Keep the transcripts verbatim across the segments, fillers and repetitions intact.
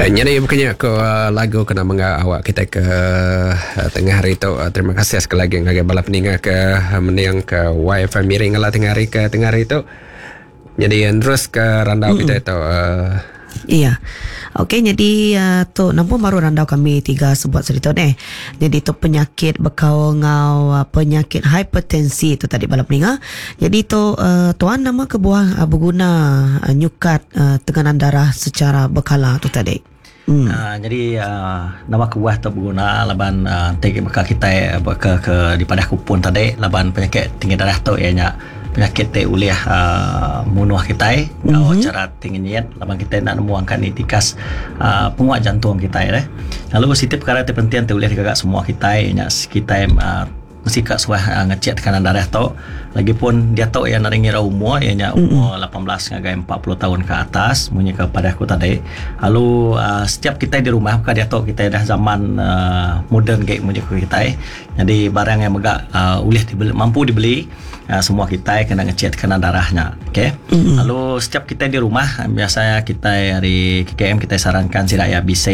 Jadi bukannya ko uh, lagu kena menga awak kita ke uh, tengah hari tu. Uh, terima kasih sekali lagi ngagai balap ninga ke uh, meniang ke Y F M miring ala tengah hari ke tengah hari tu. Jadi yang terus ke randau kita tu. Uh, Iya. Okey, jadi uh, tu nampu baru randau kami tiga sebuah cerita ni. Jadi tu penyakit bekau ngau uh, penyakit hipertensi tu tadi balap ninga. Jadi tu uh, tuan nama kebuah uh, berguna uh, nyukat uh, tekanan darah secara berkala tu tadi. Hmm. Uh, jadi uh, nama kebuah tu berguna laban uh, tegi bekal kita ke ke di pada kupon tadi laban penyakit tinggi darah tu ianya penyakit te uliah uh, munuh kita mm-hmm. uh, cara tinggi niat laban kita nak memuangkan itikas uh, penguat jantung kita eh. Lalu setiap perkara terpenting te uliah digagak semua kita nya kita uh, mesti kat suah uh, ngecek tekanan darah tu lagipun dia tahu yang naringi umur ianya umur mm-hmm. lapan belas ngagai empat puluh tahun ke atas munyi kepada aku tadi. Lalu uh, setiap kita di rumah maka dia tahu kita dah zaman uh, moden gay munyi kita eh. Jadi barang yang megak uh, ulih dibeli, mampu dibeli uh, semua kita kena ngecek tekanan darahnya. Okey. Mm-hmm. Lalu setiap kita di rumah biasanya kita dari K K M kita sarankan sila ya bisa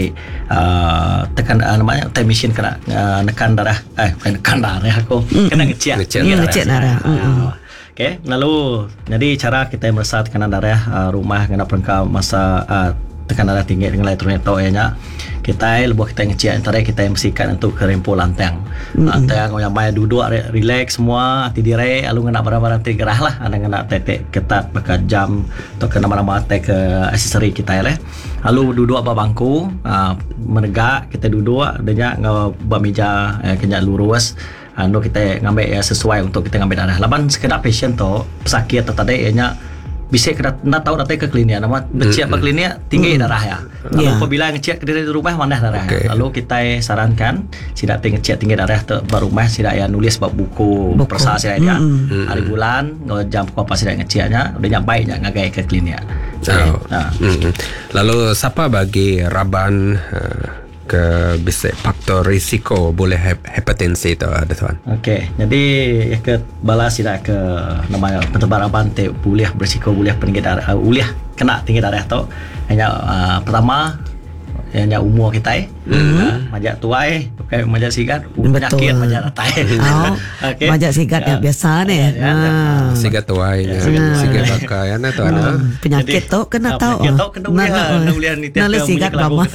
uh, tekan uh, namanya time machine kena uh, nekan darah eh bukan nekan darah aku mm-hmm. kena ngecek ngecek darah, ngecek darah. Mm-hmm. Okey, lalu jadi cara kita merasa tekanan darah uh, rumah kena perangkap masa uh, tekanan darah tinggi dengan elektronik tu ianya kita lebuh kita ngecek antara kita yang mesikan untuk kerempu lantang. Mm-hmm. Lantang yang mai duduk relax semua hati diri lalu kena barang-barang tergerah lah ada kena tetek ketat pakai jam atau kena mana-mana tek ke aksesori kita lah. Lalu duduk apa bangku uh, menegak kita duduk adanya ngau meja eh, kena lurus anu kita ngambil ya sesuai untuk kita ngambil darah. Laban sekedar pasien tu sakit atau tadi ianya bisa kena nak tahu datang ke klinik nama becek apa klinik tinggi darah ya. Lalu yeah. apabila ngecek ke diri rumah mana darah. Okay. Lalu kita sarankan sidak ngecek tinggi darah tu baru rumah sidak ya nulis bab buku, buku. Persa sidak dia mm-hmm. hari bulan jam apa sidak ngeceknya udah nyampai nya ngagai ke klinik. Oh. Nah. Mm-hmm. Lalu siapa bagi raban uh, ke bisa faktor risiko boleh hipertensi itu ada tuan. Okey, jadi ke balas tidak ke namanya pentebaran bantai boleh berisiko boleh tinggi darah uh, boleh kena tinggi darah tu hanya uh, pertama hanya umur kita eh mm-hmm. uh, majak tua eh okay, majak sigat penyakit majak ratai oh, okay. Majak sigat ya, biasa ni ya, ah. sigat tua ya, sigat bakal ya tu ada penyakit tu kena tahu penyakit tu kena boleh kena boleh ni tiap sigat lama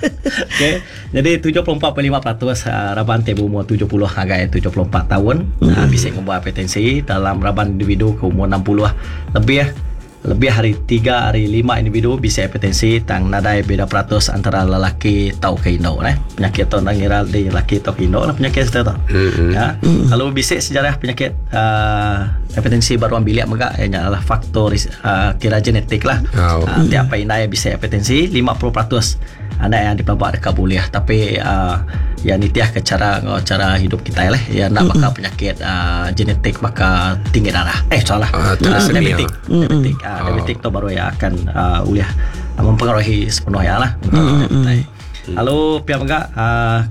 okey jadi tujuh puluh empat perpuluhan lima peratus uh, raban te berumur tujuh puluh hingga tujuh puluh empat tahun mm-hmm. uh, bisa membuat hipertensi dalam raban individu ke umur enam puluh lebih lebih hari tiga hari lima individu bisa hipertensi tang nadai beda peratus antara lelaki tau ke Indo eh penyakit tu nang ngira di lelaki tau ke Indo lah penyakit itu tu mm-hmm. ya mm-hmm. Kalau bisa sejarah penyakit uh, hipertensi baruan bilik mega ianya adalah faktor uh, kira genetik lah oh. uh, tiap indai bisa hipertensi lima puluh peratus ada yang dipelabak dekat boleh tapi uh, yang nitiah ke cara cara hidup kita lah ya nak bakal penyakit uh, genetik bakal tinggi darah eh salah uh, diabetik diabetik uh, oh. diabetik tu baru ya akan uh, uliah uh, mempengaruhi sepenuhnya lah untuk mm-hmm. Lalu pihak enggak uh,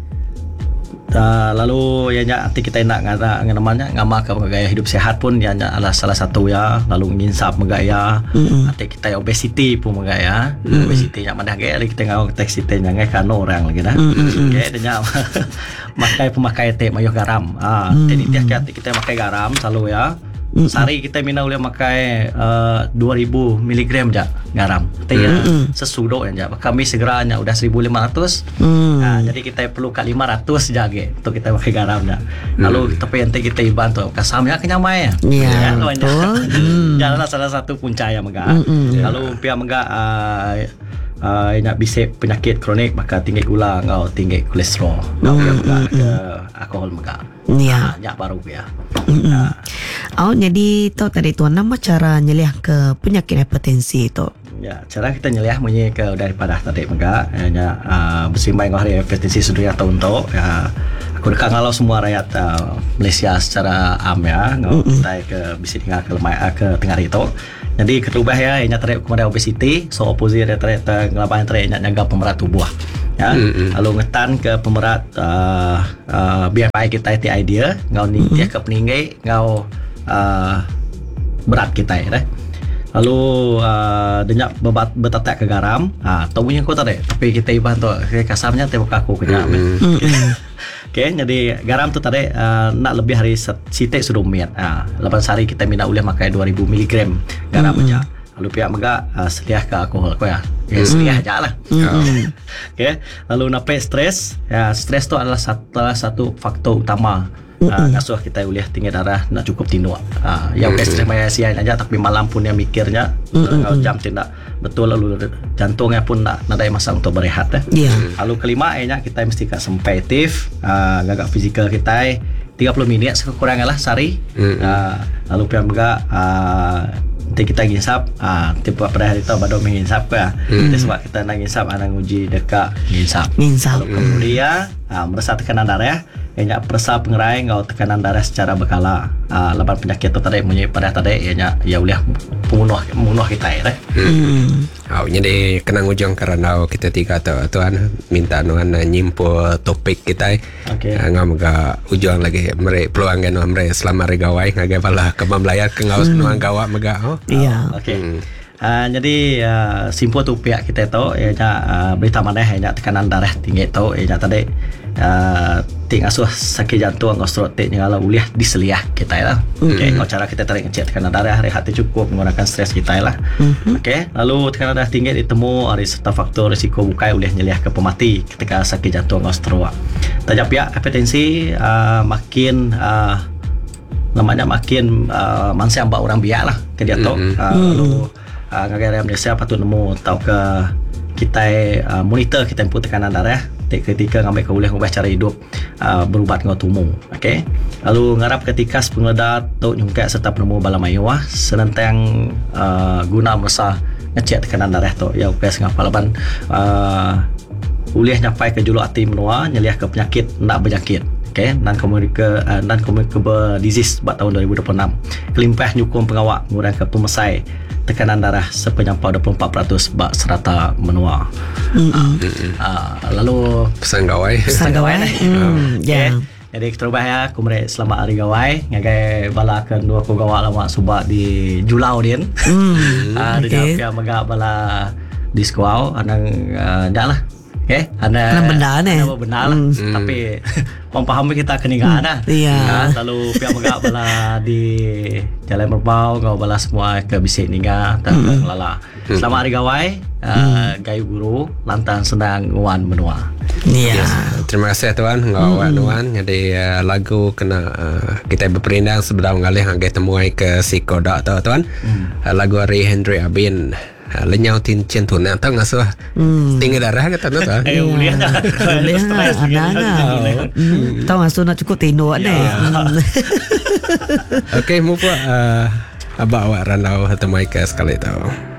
Uh, lalu ya nanti kita nak ngada namanya ngama ke gaya hidup sehat pun ya adalah salah satu ya lalu nginsap megaya mm-hmm. nanti kita obesity pun megaya mm-hmm. obesity yang mana gaya kita ngau teksite nyangai kan orang lagi dah mm-hmm. okay, dan makai pemakai teh mayo garam ah mm-hmm. jadi tiap kita makai garam selalu ya mm-hmm. sehari kita mina boleh makai uh, dua ribu miligram je garam teh mm-hmm. sesudo aja kami segeranya udah seribu lima ratus mm. Nah, jadi kita perlu kat lima ratus je untuk kita pakai garamnya lalu mm. tapi nanti kita iban tu kasamnya kenyamai ya yeah, betul janganlah salah satu punca yang megah mm-hmm. lalu pihak megah uh, Uh, nak bisa penyakit kronik maka tinggi gula ngau tinggi kolesterol ngau mm-hmm. ke alkohol megah ya nyak baru ya mm-hmm. nah. Oh jadi tu tadi tuan nama cara nyeliah ke penyakit hipertensi itu ya cara kita nyeliah menye ke daripada tadi megah hanya uh, bersimbang ngau hari hipertensi sudah tahun tu ya aku dekat ngalau semua rakyat uh, Malaysia secara am ya ngau mm-hmm. kita ke bisa tinggal ke lemai ke tengah itu. Jadi ketubah ya inya tarik kepada obesity so opposite dia tarik ngelapan tarik inya jaga pemerat tubuh ya mm-hmm. lalu ngetan ke pemerat uh, uh, B M I kita itu idea ngau ni mm-hmm. dia ke peninggai ngau uh, berat kita ya Lalu uh, denyak berbat, bertatak ke garam. Ah, tahu punya kau tadi. Tapi kita ibarat tu kasarnya tembok aku kena. Okay, jadi garam tu tadi uh, nak lebih hari sitek sudah miat. Ah, lapan sehari kita minat boleh makai dua ribu miligram garam mm-hmm. aja. Lalu pihak megak uh, seliah ke alkohol kau ya. Okay, mm-hmm. seliah aja lah. Mm-hmm. Okay, lalu napai stres. Ya, stres tu adalah satu, satu faktor utama. Uh, ngasuh kita boleh tinggi darah nak cukup tindu. Uh, yang mm-hmm. stres maya siang aja tapi malam pun yang mikirnya mm-hmm. uh, jam tidak betul lalu jantungnya pun nak nak ada masa untuk berehat eh. Yeah. Lalu kelima akhirnya kita mesti kompetitif uh, gagak fizikal kita tiga puluh minit sekurang-kurangnya lah sehari. Mm-hmm. Uh, lalu pihak juga uh, nanti kita ginsap uh, tipe pada hari itu baru menginsap ke mm-hmm. sebab kita nak ginsap anak uji dekat ginsap. Ginsap. Lalu kemudian uh, merasa tekanan darah ianya perasa pengerai ngau tekanan darah secara berkala. Ah, laban penyakit tu tadi punya pada tadi ianya ya boleh membunuh membunuh kita ya. Hmm. Oh, jadi kenang ujung kerana kita tiga tu tuan minta nuan nyimpo topik kita. Okey. Ngau mega ujung lagi mere peluang kan mere selama regawai ngagai pala kemam layar ke ngau nuan gawak mega. Oh. Iya. Okey. Uh, jadi uh, simpul tu pihak kita tu ianya uh, berita mana ianya tekanan darah tinggi tu ianya tadi uh, ting asuh sakit jantung osteoartritis yang ala uliah diseliah kita lah. Okey, mm-hmm. cara kita tarik ngecek tekanan darah rehat cukup menggunakan stres kita lah. Mm-hmm. Okey, lalu tekanan darah tinggi ditemu ada serta faktor risiko bukai uliah nyeliah ke pemati ketika sakit jantung osteoartritis. Tajap pihak hipertensi uh, makin uh, namanya makin uh, mansa ambak orang biak lah ke dia tu. Mm-hmm. Uh, lalu Uh, negara Malaysia patut nemu tahu ke kita uh, monitor kita input tekanan darah ketika ngambil ke boleh ubah cara hidup uh, berubat ngau tumu. Okey, lalu ngarap ketika pengedat tu nyungkat serta penemu bala mayuah senentang uh, guna masa ngecek tekanan darah tu ya upaya ngapa laban uh, uliah nyapai ke julu hati menua nyeliah ke penyakit nak berjangkit. Okay, non-communicable uh, non-communicable disease buat tahun dua ribu dua puluh enam. Kelimpah nyukung pengawak mengurangkan pemesai tekanan darah sepenyampau dua puluh empat peratus bak serata menua. Mm-hmm. Uh, lalu pesan gawai. Pesan gawai. Hmm, ya. Jadi kita ubah ya, kumre selamat hari gawai. Ngagai bala ke dua ku gawak lama subak di Julau din. Hmm. Ah, uh, okay. Dia megak bala di sekolah anang uh, dak lah. Okay, ada benar ni. Ada benar lah. Hmm. Tapi memahami kita keningan dah. Iya. Ha, lalu pihak megak bala di Jalan Merbau ngau bala semua ke bisik ninga dan hmm. lala. Selamat hari gawai. Uh, hmm. Gayu guru lantan senang nguan menua. Iya. Yes. Terima kasih tuan ngau hmm. nuan. Jadi uh, lagu kena uh, kita berperindang sebelum ngalih anggai temuai ke Sikodak tu tuan. Hmm. Uh, lagu Ari Hendrik Abin. Lenyau tin centun yang tahu ngasuh tinggi darah kata tu kan? Eh boleh dah, boleh dah, anak. Tahu ngasuh nak cukup tino ni. Okay, muka abak awak randau atau mereka sekali tahu.